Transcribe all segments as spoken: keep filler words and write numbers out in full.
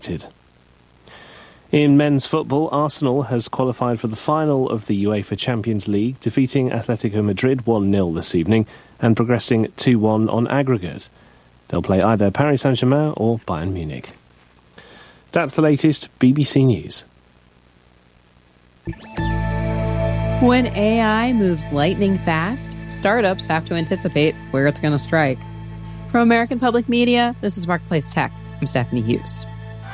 In men's football, Arsenal has qualified for the final of the UEFA Champions League, defeating Atletico Madrid one nil this evening and progressing two one on aggregate. They'll play either Paris Saint-Germain or Bayern Munich. That's the latest B B C News. When A I moves lightning fast, startups have to anticipate where it's going to strike. From American Public Media, this is Marketplace Tech. I'm Stephanie Hughes.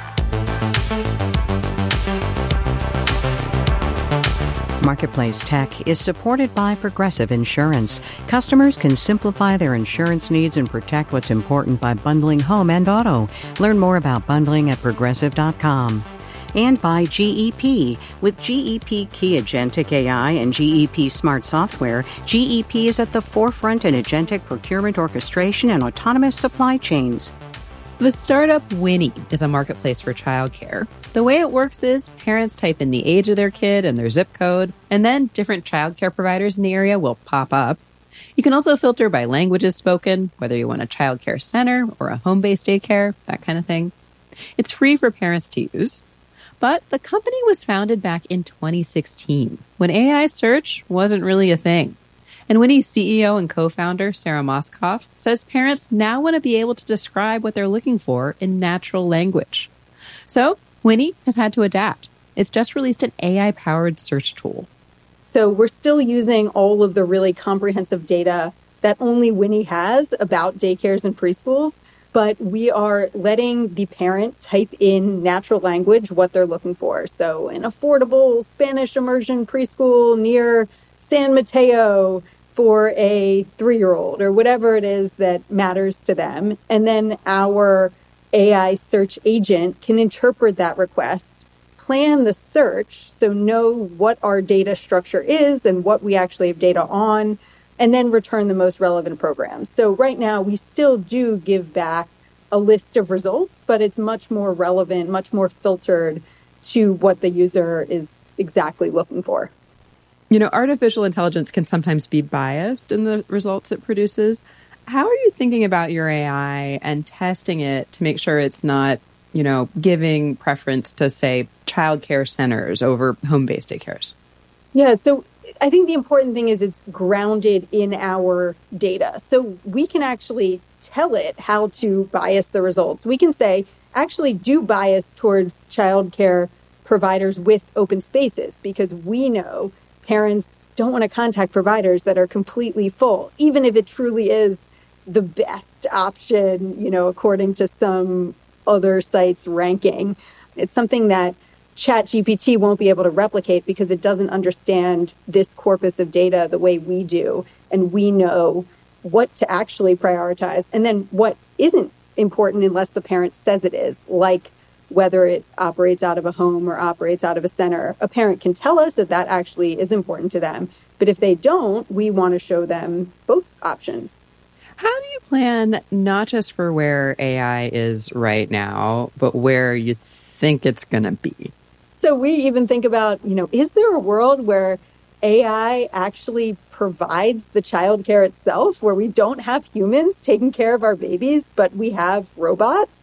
Marketplace Tech is supported by Progressive Insurance. Customers can simplify their insurance needs and protect what's important by bundling home and auto. Learn more about bundling at progressive dot com. And by G E P. With G E P Key Agentic A I and G E P Smart Software, G E P is at the forefront in agentic procurement orchestration and autonomous supply chains. The startup Winnie is a marketplace for childcare. The way it works is parents type in the age of their kid and their zip code, and then different childcare providers in the area will pop up. You can also filter by languages spoken, whether you want a childcare center or a home-based daycare, that kind of thing. It's free for parents to use. But the company was founded back in twenty sixteen, when A I search wasn't really a thing. And Winnie's C E O and co-founder, Sarah Moskoff, says parents now want to be able to describe what they're looking for in natural language. So Winnie has had to adapt. It's just released an A I-powered search tool. So we're still using all of the really comprehensive data that only Winnie has about daycares and preschools, but we are letting the parent type in natural language what they're looking for. So an affordable Spanish immersion preschool near San Mateo for a three-year-old or whatever it is that matters to them. And then our A I search agent can interpret that request, plan the search, so know what our data structure is and what we actually have data on, and then return the most relevant programs. So right now, we still do give back a list of results, but it's much more relevant, much more filtered to what the user is exactly looking for. You know, artificial intelligence can sometimes be biased in the results it produces. How are you thinking about your A I and testing it to make sure it's not, you know, giving preference to, say, childcare centers over home-based daycares? Yeah, so I think the important thing is it's grounded in our data. So we can actually tell it how to bias the results. We can say, actually do bias towards childcare providers with open spaces, because we know parents don't want to contact providers that are completely full, even if it truly is the best option, you know, according to some other sites' ranking. It's something that ChatGPT won't be able to replicate because it doesn't understand this corpus of data the way we do. And we know what to actually prioritize and then what isn't important unless the parent says it is, like whether it operates out of a home or operates out of a center. A parent can tell us that that actually is important to them. But if they don't, we want to show them both options. How do you plan not just for where A I is right now, but where you think it's going to be? So we even think about, you know, is there a world where A I actually provides the childcare itself, where we don't have humans taking care of our babies, but we have robots?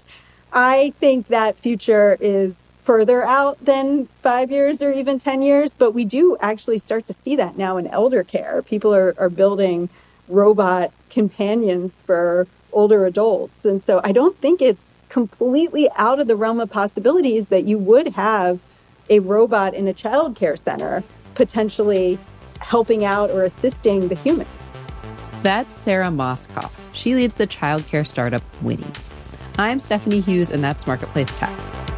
I think that future is further out than five years or even ten years, but we do actually start to see that now in elder care. People are, are building robot companions for older adults. And so I don't think it's completely out of the realm of possibilities that you would have a robot in a child care center potentially helping out or assisting the humans. That's Sarah Moskoff. She leads the childcare startup Winnie. I'm Stephanie Hughes, and that's Marketplace Tech.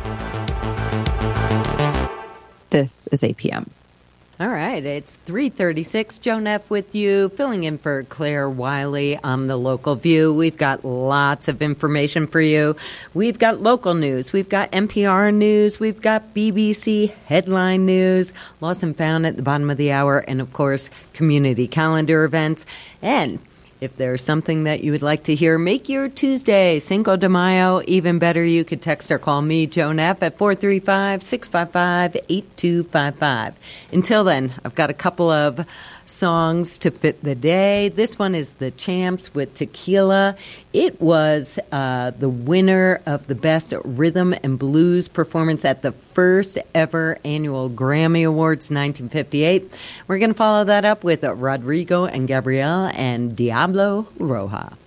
This is A P M. All right, it's three thirty-six. Joan F. with you, filling in for Claire Wiley on The Local View. We've got lots of information for you. We've got local news. We've got N P R news. We've got B B C headline news, lost and found at the bottom of the hour, and, of course, community calendar events. And if there's something that you would like to hear, make your Tuesday, Cinco de Mayo, even better. You could text or call me, Joan F., at four three five, six five five, eight two five five. Until then, I've got a couple of songs to fit the day. This one is The Champs with Tequila. It was uh, the winner of the Best Rhythm and Blues Performance at the first ever annual Grammy Awards, nineteen fifty-eight. We're going to follow that up with Rodrigo and Gabrielle and Diablo Roja.